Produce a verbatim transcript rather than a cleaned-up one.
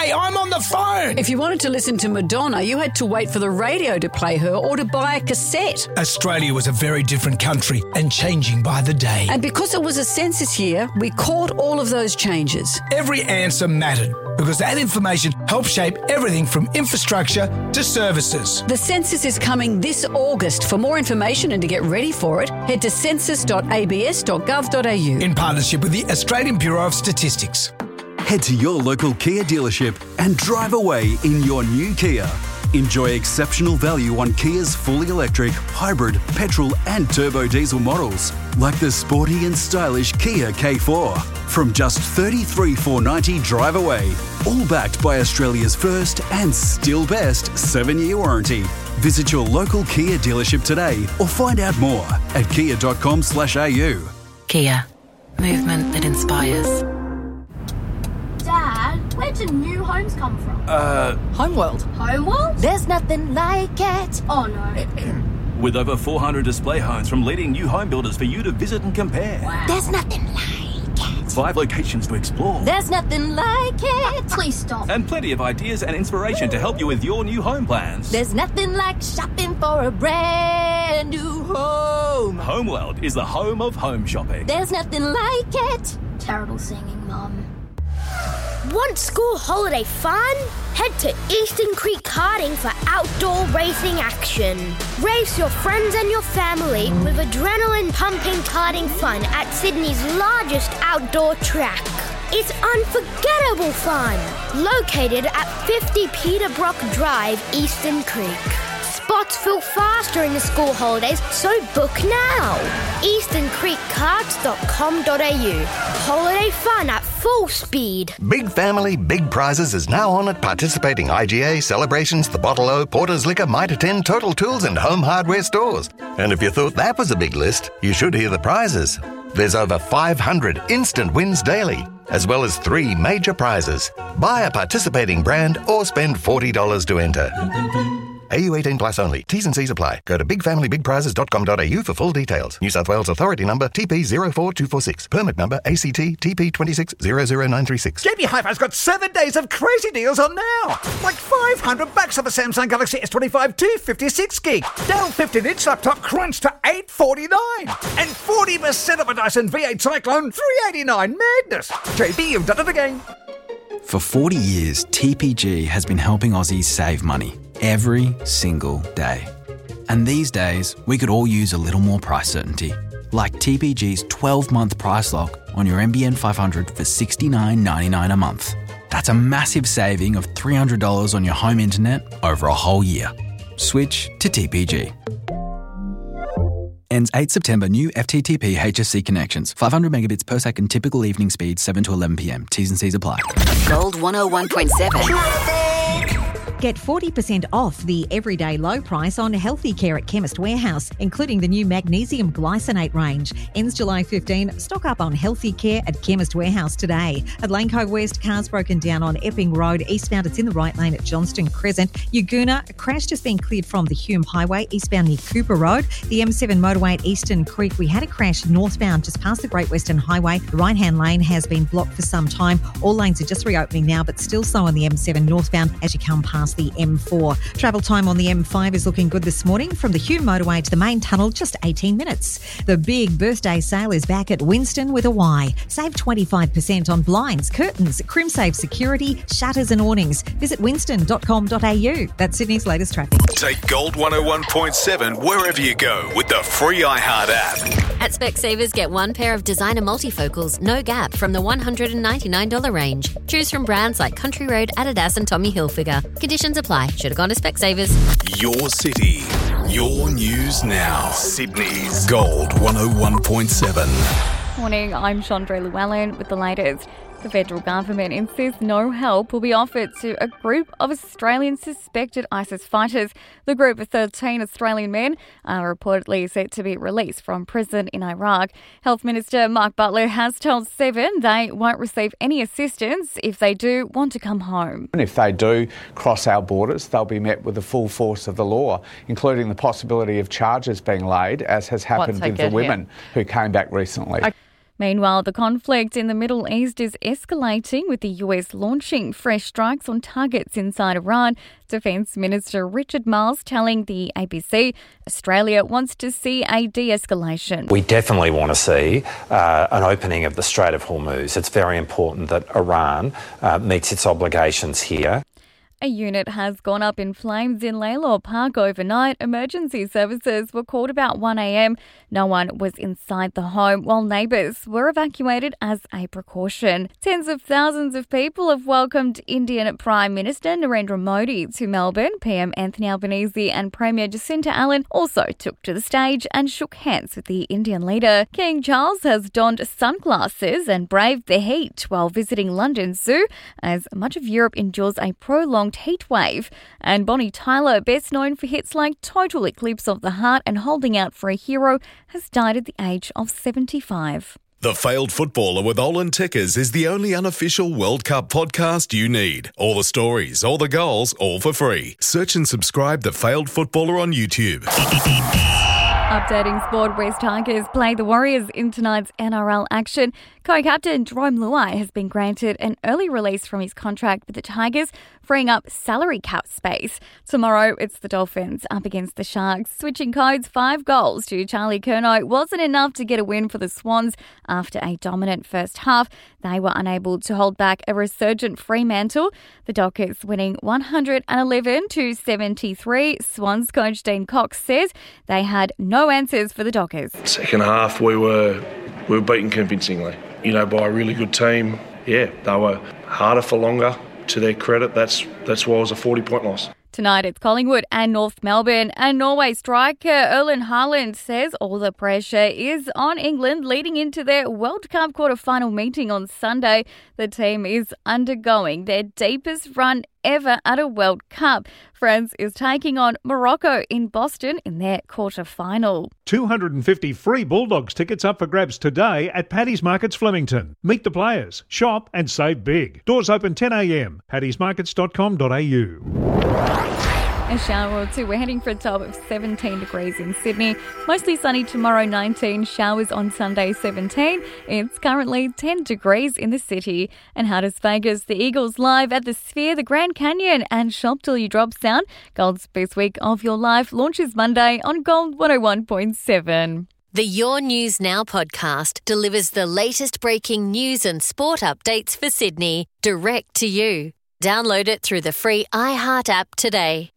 Hey, I'm on the phone! If you wanted to listen to Madonna, you had to wait for the radio to play her or to buy a cassette. Australia was a very different country and changing by the day. And because it was a census year, we caught all of those changes. Every answer mattered because that information helped shape everything from infrastructure to services. The census is coming this August. For more information and to get ready for it, head to census dot a b s dot gov dot a u. In partnership with the Australian Bureau of Statistics. Head to your local Kia dealership and drive away in your new Kia. Enjoy exceptional value on Kia's fully electric, hybrid, petrol and turbo diesel models, like the sporty and stylish Kia K four. From just thirty-three thousand four hundred ninety dollars drive away, all backed by Australia's first and still best seven-year warranty. Visit your local Kia dealership today or find out more at kia dot com slash a u. Kia. Movement that inspires. Dad, where do new homes come from? Uh... Homeworld. Homeworld? There's nothing like it. Oh, no. With over four hundred display homes from leading new home builders for you to visit and compare. Wow. There's nothing like it. Five locations to explore. There's nothing like it. Please stop. And plenty of ideas and inspiration to help you with your new home plans. There's nothing like shopping for a brand new home. Homeworld is the home of home shopping. There's nothing like it. Terrible singing, Mum. Want school holiday fun? Head to Eastern Creek Karting for outdoor racing action. Race your friends and your family with adrenaline-pumping karting fun at Sydney's largest outdoor track. It's unforgettable fun. Located at fifty Peterbrook Drive, Eastern Creek. Spots fill fast during the school holidays, so book now. eastern creek karts dot com dot a u. Holiday fun at full speed. Big Family, Big Prizes is now on at participating I G A, Celebrations, The Bottle O, Porter's Liquor, Mitre ten, Total Tools and Home Hardware stores. And if you thought that was a big list, you should hear the prizes. There's over five hundred instant wins daily, as well as three major prizes. Buy a participating brand or spend forty dollars to enter. A U eighteen plus only. T's and C's apply. Go to big family big prizes dot com dot a u for full details. New South Wales Authority number T P zero four two four six. Permit number A C T T P two six zero zero nine three six. J B Hi-Fi's got seven days of crazy deals on now. Like five hundred bucks off a Samsung Galaxy S twenty-five two fifty-six gig. Dell fifteen inch laptop crunched to eight forty-nine. And forty percent off a Dyson V eight Cyclone three eighty-nine. Madness. J B, you've done it again. For forty years, T P G has been helping Aussies save money every single day. And these days, we could all use a little more price certainty. Like T P G's twelve-month price lock on your N B N five hundred for sixty-nine ninety-nine a month. That's a massive saving of three hundred dollars on your home internet over a whole year. Switch to T P G. Ends eighth September. New F T T P H S C connections. five hundred megabits per second typical evening speed, seven to eleven p m. T's and C's apply. Gold one oh one point seven. Get forty percent off the everyday low price on healthy care at Chemist Warehouse, including the new magnesium glycinate range. Ends July fifteenth. Stock up on healthy care at Chemist Warehouse today. At Lane Cove West, cars broken down on Epping Road. Eastbound, it's in the right lane at Johnston Crescent. Yaguna, a crash just been cleared from the Hume Highway, eastbound near Cooper Road. The M seven motorway at Eastern Creek. We had a crash northbound just past the Great Western Highway. The right-hand lane has been blocked for some time. All lanes are just reopening now, but still slow on the M seven northbound as you come past the M four. Travel time on the M five is looking good this morning. From the Hume motorway to the main tunnel, just eighteen minutes. The big birthday sale is back at Winston with a Y. Save twenty-five percent on blinds, curtains, CrimSafe security, shutters and awnings. Visit winston dot com dot a u. That's Sydney's latest traffic. Take Gold one oh one point seven wherever you go with the free iHeart app. At Specsavers, get one pair of designer multifocals, no gap, from the one hundred ninety-nine dollars range. Choose from brands like Country Road, Adidas and Tommy Hilfiger. Conditions apply. Should have gone to Specsavers. Your city, your news now. Sydney's Gold one oh one point seven. Morning, I'm Chandra Llewellyn with the latest. The federal government insists no help will be offered to a group of Australian suspected ISIS fighters. The group of thirteen Australian men are reportedly set to be released from prison in Iraq. Health Minister Mark Butler has told Seven they won't receive any assistance if they do want to come home. And if they do cross our borders, they'll be met with the full force of the law, including the possibility of charges being laid, as has happened with the women here who came back recently. Okay. Meanwhile, the conflict in the Middle East is escalating, with the U S launching fresh strikes on targets inside Iran. Defence Minister Richard Marles telling the A B C Australia wants to see a de-escalation. We definitely want to see uh, an opening of the Strait of Hormuz. It's very important that Iran uh, meets its obligations here. A unit has gone up in flames in Lalor Park overnight. Emergency services were called about one a.m. No one was inside the home, while neighbours were evacuated as a precaution. Tens of thousands of people have welcomed Indian Prime Minister Narendra Modi to Melbourne. P M Anthony Albanese and Premier Jacinta Allen also took to the stage and shook hands with the Indian leader. King Charles has donned sunglasses and braved the heat while visiting London Zoo, as much of Europe endures a prolonged heat wave. And Bonnie Tyler, best known for hits like Total Eclipse of the Heart and Holding Out for a Hero, has died at the age of seventy-five. The Failed Footballer with Olin Tickers is the only unofficial World Cup podcast you need. All the stories, all the goals, all for free. Search and subscribe The Failed Footballer on YouTube. Updating sport, West Tigers play the Warriors in tonight's N R L action. Co-captain Jerome Luai has been granted an early release from his contract with the Tigers, freeing up salary cap space. Tomorrow, it's the Dolphins up against the Sharks. Switching codes, five goals to Charlie Curnow wasn't enough to get a win for the Swans after a dominant first half. They were unable to hold back a resurgent Fremantle. The Dockers winning one hundred eleven to seventy-three. Swans coach Dean Cox says they had no answers for the Dockers. Second half, we were we were beaten convincingly, you know, by a really good team. Yeah, they were harder for longer. To their credit, that's that's why it was a forty-point loss. Tonight it's Collingwood and North Melbourne. And Norway striker Erling Haaland says all the pressure is on England leading into their World Cup quarter-final meeting on Sunday. The team is undergoing their deepest run ever at a World Cup. France is taking on Morocco in Boston in their quarter-final. two hundred fifty free Bulldogs tickets up for grabs today at Paddy's Markets Flemington. Meet the players, shop and save big. Doors open ten a.m. paddy's markets dot com dot a u. A shower or two. We're heading for a top of seventeen degrees in Sydney. Mostly sunny tomorrow, nineteen. Showers on Sunday, seventeen. It's currently ten degrees in the city. And how does Vegas? The Eagles live at the Sphere, the Grand Canyon, and Shop Till You Drop sound. Gold's Best Week of Your Life launches Monday on Gold one oh one point seven. The Your News Now podcast delivers the latest breaking news and sport updates for Sydney direct to you. Download it through the free iHeart app today.